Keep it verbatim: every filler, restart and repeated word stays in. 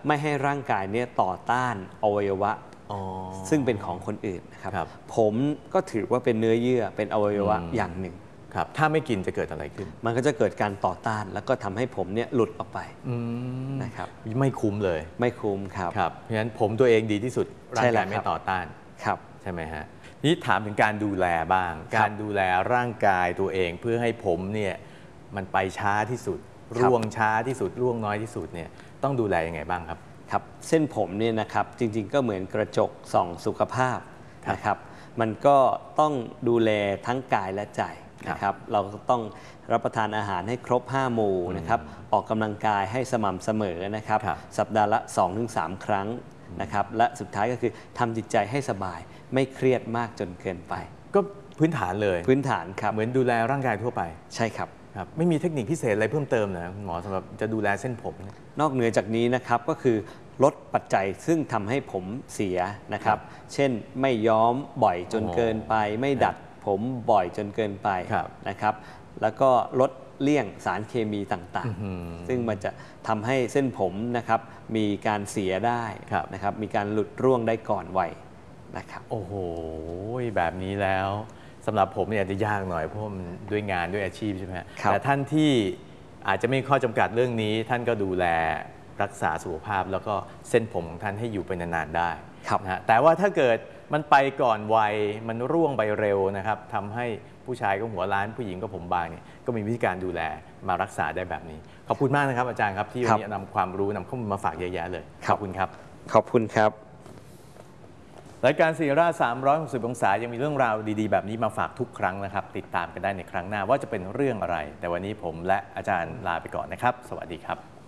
ไม่ให้ร่างกายเนี่ยต่อต้านอวัยวะซึ่งเป็นของคนอื่นนะครับผมก็ถือว่าเป็นเนื้อเยื่อเป็นอวัยวะอย่างหนึ่งครับถ้าไม่กินจะเกิดอะไรขึ้นมันก็จะเกิดการต่อต้านแล้วก็ทำให้ผมเนี่ยหลุดออกไปนะครับไม่คุ้มเลยไม่คุ้มครับครับเพราะฉะนั้นผมตัวเองดีที่สุดร่างกายไม่ต่อต้านครับใช่ไหมฮะนี่ถามถึงการดูแลบ้างการดูแลร่างกายตัวเองเพื่อให้ผมเนี่ยมันไปช้าที่สุดร่วงช้าที่สุดร่วงน้อยที่สุดเนี่ยต้องดูแลยังไงบ้างครับครับเส้นผมเนี่ยนะครับจริงๆก็เหมือนกระจกส่องสุขภาพนะครับมันก็ต้องดูแลทั้งกายและใจนะครับเราต้องรับประทานอาหารให้ครบห้าหมู่นะครับออกกำลังกายให้สม่ำเสมอนะครับสัปดาห์ละ สองถึงสาม ครั้งนะครับและสุดท้ายก็คือทำจิตใจให้สบายไม่เครียดมากจนเกินไปก็พื้นฐานเลยพื้นฐานครับเหมือนดูแลร่างกายทั่วไปใช่ครับครับไม่มีเทคนิคพิเศษอะไรเพิ่มเติมนะคุณหมอสำหรับจะดูแลเส้นผมนอกเหนือจากนี้นะครับก็คือลดปัจจัยซึ่งทำให้ผมเสียนะครับเช่นไม่ย้อมบ่อยจนเกินไปไม่ดัดผมบ่อยจนเกินไปนะครับแล้วก็ลดเลี่ยงสารเคมีต่างๆซึ่งมันจะทำให้เส้นผมนะครับมีการเสียได้นะครับมีการหลุดร่วงได้ก่อนวัยนะครับโอ้โหแบบนี้แล้วสำหรับผมเนี่ยจะยากหน่อยเพราะมันด้วยงานด้วยอาชีพใช่ไหมแต่ท่านที่อาจจะไม่ข้อจำกัดเรื่องนี้ท่านก็ดูแลรักษาสุขภาพแล้วก็เส้นผมของท่านให้อยู่ไปนานๆได้นะแต่ว่าถ้าเกิดมันไปก่อนวัยมันร่วงไปเร็วนะครับทำให้ผู้ชายก็หัวล้านผู้หญิงก็ผมบางเนี่ยก็มีวิธีการดูแลมารักษาได้แบบนี้ขอบคุณมากนะครับอาจารย์ครับที่วันนี้นำความรู้นำข้อมูลมาฝากเยอะแยะเลยขอบคุณครับขอบคุณครับรายการศิริราชสามร้อยหกสิบองศายังมีเรื่องราวดีๆแบบนี้มาฝากทุกครั้งนะครับติดตามกันได้ในครั้งหน้าว่าจะเป็นเรื่องอะไรแต่วันนี้ผมและอาจารย์ลาไปก่อนนะครับสวัสดีครับ